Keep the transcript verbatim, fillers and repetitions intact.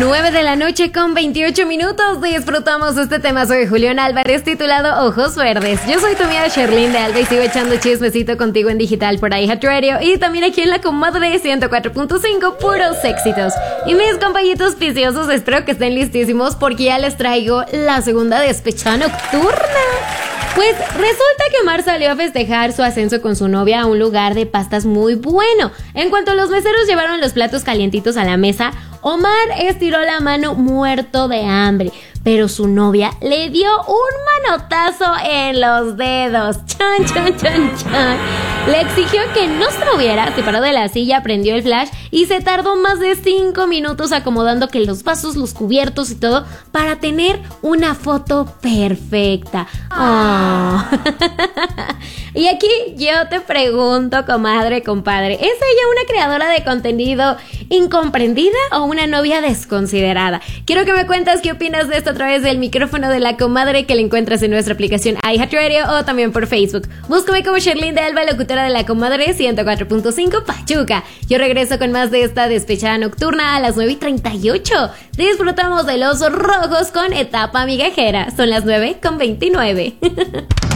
nueve de la noche con veintiocho minutos. Disfrutamos este temazo de Julián Álvarez titulado Ojos Verdes. Yo soy tu amiga Sherlyn de Alba y sigo echando chismecito contigo en digital por iHeartRadio y también aquí en la Comadre ciento cuatro punto cinco, puros éxitos. Y mis compañitos viciosos, espero que estén listísimos porque ya les traigo la segunda despechada nocturna. Pues resulta que Omar salió a festejar su ascenso con su novia a un lugar de pastas muy bueno. En cuanto los meseros llevaron los platos calientitos a la mesa, Omar estiró la mano muerto de hambre, pero su novia le dio un manotazo en los dedos. Chan, chan, chan, chan. Le exigió que no se moviera, se paró de la silla, prendió el flash y se tardó más de cinco minutos acomodando que los vasos, los cubiertos y todo para tener una foto perfecta. Oh. Y aquí yo te pregunto, comadre, compadre, ¿es ella una creadora de contenido incomprendida o una novia desconsiderada? Quiero que me cuentes qué opinas de esto a través del micrófono de la comadre que la encuentras en nuestra aplicación iHeartRadio o también por Facebook. Búscame como Sherlyn de Alba, locutora de la Comadre ciento cuatro punto cinco Pachuca. Yo regreso con más de esta despechada nocturna a las nueve y treinta y ocho. Disfrutamos de los rojos con etapa migajera. Son las nueve con veintinueve.